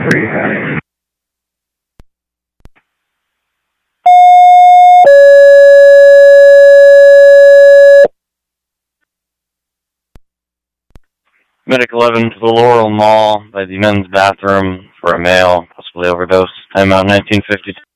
rehab. Medic 11 to the Laurel Mall by the men's bathroom for a male, possibly overdose. Time out 1952.